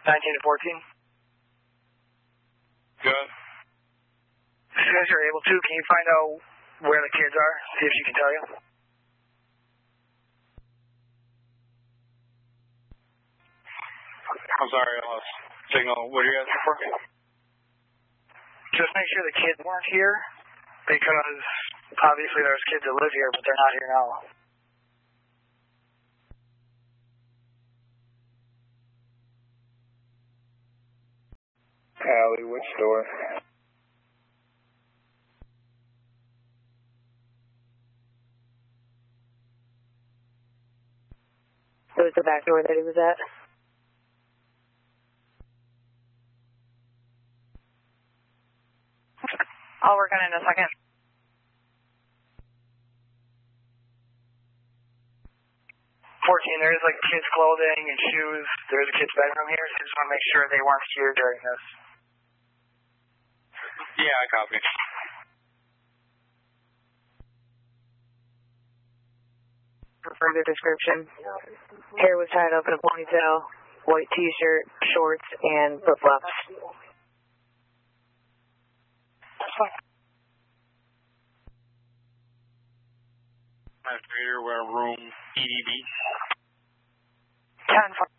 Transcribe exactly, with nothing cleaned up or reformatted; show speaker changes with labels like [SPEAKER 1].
[SPEAKER 1] nineteen to fourteen.
[SPEAKER 2] Good.
[SPEAKER 1] As soon as you're able to, can you find out where the kids are? See if she can tell you.
[SPEAKER 2] I'm sorry, I lost signal. What are you asking for?
[SPEAKER 1] Just make sure the kids weren't here, because obviously there's kids that live here, but they're not here now.
[SPEAKER 3] Allie, which store?
[SPEAKER 4] It was the back door that he was at.
[SPEAKER 5] I'll work on it in a second.
[SPEAKER 1] fourteen, there's like kids' clothing and shoes. There's a kid's bedroom here, so I just want to make sure they weren't here during this.
[SPEAKER 2] Yeah, I copy.
[SPEAKER 4] For further description, hair was tied up in a ponytail, white t-shirt, shorts, and flip-flops.
[SPEAKER 2] Administrator, we're in room E D B.
[SPEAKER 5] ten four.